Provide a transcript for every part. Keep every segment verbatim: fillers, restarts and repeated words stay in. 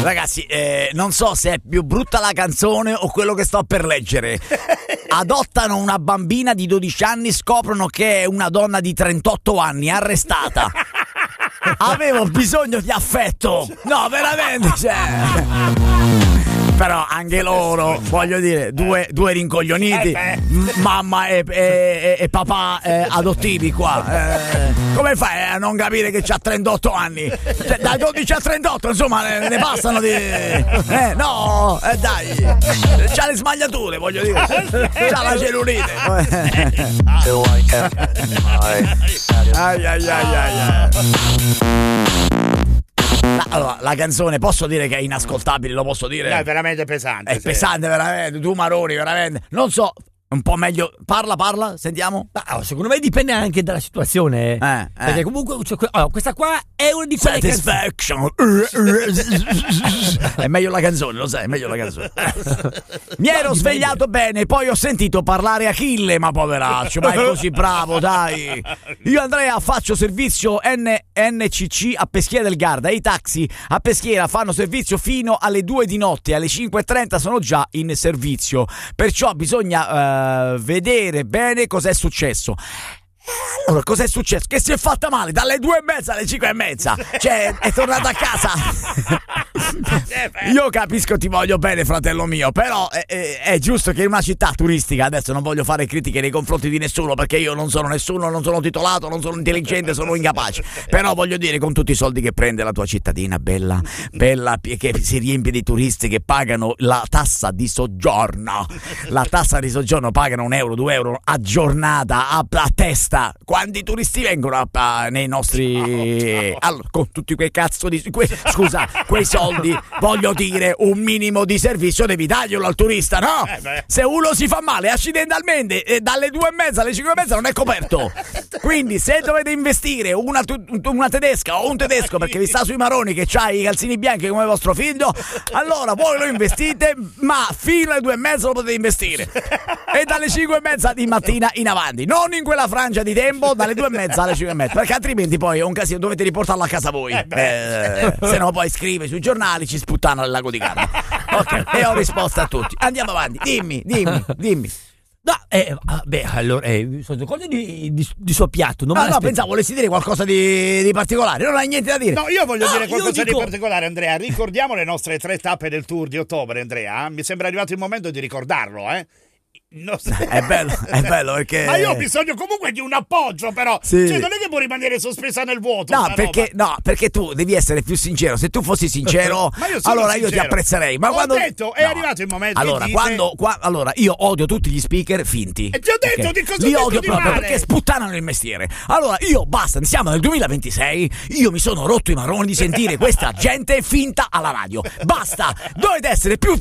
Ragazzi, eh, non so se è più brutta la canzone o quello che sto per leggere. Adottano una bambina di dodici anni, scoprono che è una donna di trentotto anni, arrestata. Avevo bisogno di affetto. No, veramente, cioè. Però anche loro, voglio dire, due, due rincoglioniti, m- mamma e, e, e papà eh, adottivi qua. Eh, come fai a non capire che c'ha trentotto anni? Cioè, dai dodici a trentotto, insomma, ne, ne passano di... Eh, no, eh, dai, c'ha le smagliature, voglio dire, c'ha la cellulite. Ai ai ai ai. Allora, la canzone posso dire che è inascoltabile, lo posso dire? È veramente pesante. È sì. pesante, veramente. Tu Maroni, veramente. Non so, un po' meglio. Parla, parla, sentiamo. Ah, secondo me dipende anche dalla situazione. Eh, eh. Perché comunque cioè, allora, questa qua è una di quelle Satisfaction. È meglio la canzone, lo sai, è meglio la canzone. Mi ero svegliato bene, poi ho sentito parlare Achille, ma poveraccio, ma è così bravo, dai. Io Andrea faccio servizio N C C a Peschiera del Garda. I taxi a Peschiera fanno servizio fino alle due di notte, alle cinque e trenta sono già in servizio. Perciò bisogna uh, vedere bene cos'è successo. Allora, cos'è successo? Che si è fatta male dalle due e mezza alle cinque e mezza. Cioè, è tornata a casa. Io capisco, ti voglio bene, fratello mio. Però è, è, è giusto che in una città turistica, adesso non voglio fare critiche nei confronti di nessuno, perché io non sono nessuno, non sono titolato, non sono intelligente, sono incapace. Però voglio dire, con tutti i soldi che prende la tua cittadina bella, bella, che si riempie di turisti che pagano la tassa di soggiorno. La tassa di soggiorno pagano un euro, due euro a giornata, a, a testa. Quanti turisti vengono a, a, nei nostri allora, con tutti quei cazzo di que, scusa quei soldi, voglio dire, un minimo di servizio devi darglielo al turista, no? Se uno si fa male accidentalmente eh, dalle due e mezza alle cinque e mezza non è coperto. Quindi se dovete investire una, una tedesca o un tedesco perché vi sta sui maroni che c'ha i calzini bianchi come vostro figlio, allora voi lo investite, ma fino alle due e mezza lo potete investire e dalle cinque e mezza di mattina in avanti, non in quella frangia di tempo dalle due e mezza alle cinque e mezza, perché altrimenti poi è un casino, dovete riportarlo a casa voi, eh, se no poi scrive sui giornali, ci sputtano al lago di Garda. Ok, e ho risposto a tutti. Andiamo avanti, dimmi, dimmi, dimmi. No, eh, beh, allora, eh, sono cose di, di, di suo piatto. Non no, no, pensavo volessi dire qualcosa di, di particolare. Non hai niente da dire. No, io voglio no, dire qualcosa dico... di particolare, Andrea. Ricordiamo le nostre tre tappe del tour di ottobre, Andrea. Mi sembra arrivato il momento di ricordarlo, eh. No, è bello, è bello perché. Ma io ho bisogno comunque di un appoggio, però. Sì. Cioè, non è che può rimanere sospesa nel vuoto. No, perché, no, perché tu devi essere più sincero. Se tu fossi sincero, ma io allora sincero. io ti apprezzerei. Ma ho quando detto, è no. arrivato il momento. Allora, dite... quando, qua, allora, io odio tutti gli speaker finti. E ti ho detto okay? di cosa li ho odio detto proprio di male. perché sputtanano il mestiere. Allora, io basta, siamo nel duemilaventisei. Io mi sono rotto i marroni di sentire questa gente finta alla radio. Basta, dovete essere più.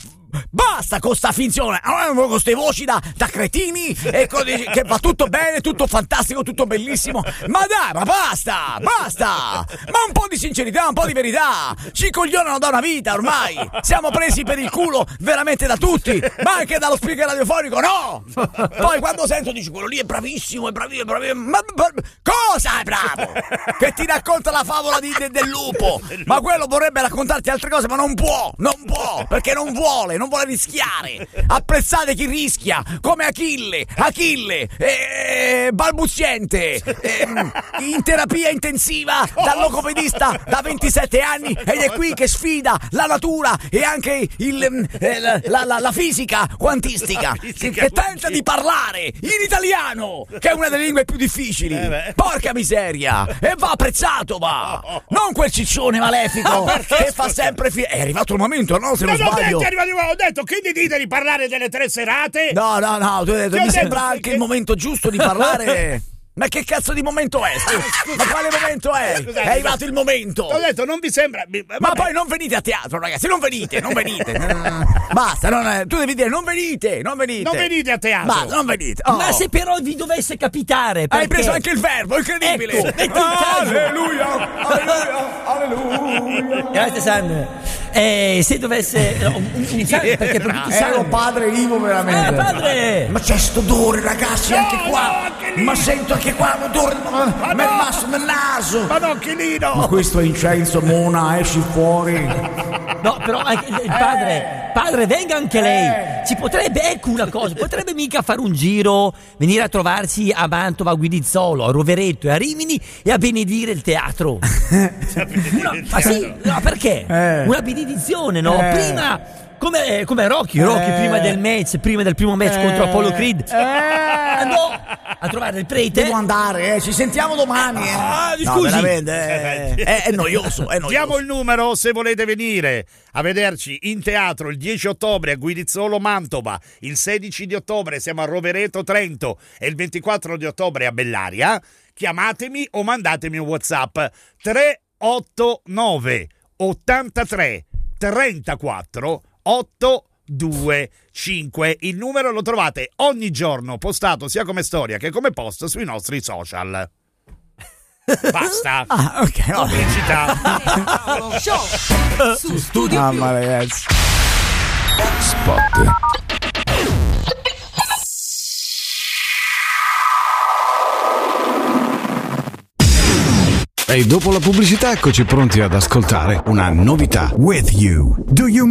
Basta con sta finzione, con queste voci da, da cretini e con, che va tutto bene, tutto fantastico, tutto bellissimo. Ma dai, ma basta, basta. Ma un po' di sincerità, un po' di verità. Ci coglionano da una vita ormai. Siamo presi per il culo veramente da tutti, ma anche dallo speaker radiofonico, no. Poi quando sento dici quello lì è bravissimo, è bravissimo, è bravissimo. Ma, ma cosa è bravo? Che ti racconta la favola di, de, del lupo. Ma quello vorrebbe raccontarti altre cose, ma non può, non può, perché non vuole. Non vuole rischiare. Apprezzate chi rischia, come Achille, Achille, eh, balbuziente, eh, in terapia intensiva dal logopedista da ventisette anni ed è qui che sfida la natura e anche il, eh, la, la, la fisica quantistica, che, che tenta di parlare in italiano, che è una delle lingue più difficili. Porca miseria! E va apprezzato, va! Non quel ciccione malefico che fa sempre fi- è arrivato il momento, no? Se non sbaglio. Ho detto, che ti dite di parlare delle tre serate? No, no, no, tu hai detto, Ti mi ho sembra detto anche che... il momento giusto di parlare. Ma che cazzo di momento è? Ma quale momento è? Scusate, è arrivato il momento. Ho detto, non vi sembra. Ma Vabbè. Poi non venite a teatro, ragazzi, non venite, non venite. Basta, non è... tu devi dire non venite, non venite. Non venite a teatro. Basta, non venite. Oh. Ma se però vi dovesse capitare, perché... hai preso anche il verbo, incredibile. Ecco, alleluia, alleluia, alleluia. Grazie San. Eh, se dovesse iniziare, perché per tutti sanno. Ero padre Ivo veramente. Ah, padre! Ma c'è sto odore, ragazzi, no, anche qua. No, anche ma sento anche qua l'odore ma nel no. masso, nel naso. Ma no, Chinino! Ma questo è incenso, Mona, esci fuori. No, però anche il padre, padre, venga anche lei. Ci potrebbe, ecco una cosa, potrebbe mica fare un giro, venire a trovarsi a Mantova, a Guidizzolo, a Rovereto e a Rimini e a benedire il teatro. Una, ma sì, no, perché? Eh. Una benedizione, no? Eh. Prima, come, come Rocky, Rocky Eh. prima del match, prima del primo match Eh. contro Apollo Creed. Eh. Andò a trovare il prete. Devo andare, eh. Ci sentiamo domani. Eh. Ah, no, scusi. veramente, eh. è, è noioso, è noioso. Diamo il numero se volete venire a vederci in teatro il dieci ottobre a Guidizzolo Mantova, il sedici di ottobre siamo a Rovereto Trento e il ventiquattro di ottobre a Bellaria. Chiamatemi o mandatemi un WhatsApp tre otto nove ottantatré trentaquattro ottocentoventicinque. Il numero lo trovate ogni giorno postato sia come storia che come post sui nostri social. Basta. Ah, ok, va bene. Pubblicità. Show su Studio Mamma ragazzi. Spot. E dopo la pubblicità eccoci pronti ad ascoltare una novità. With you. Do you